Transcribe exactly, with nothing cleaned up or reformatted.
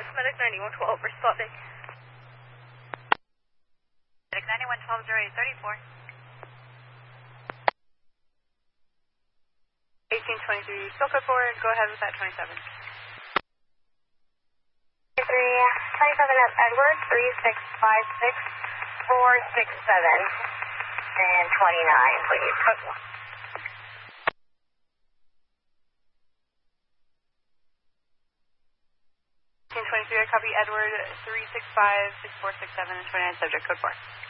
it's Medic ninety-one twelve responding. Medic ninety-one twelve, zero eight thirty-four. eighteen twenty-three, still code four, go ahead with that twenty-seven. three twenty-seven at Edward, three six five six four six seven. And twenty-nine, please. Code one. eighteen twenty-three, I copy Edward, three six five six four six seven and twenty-nine, subject code four.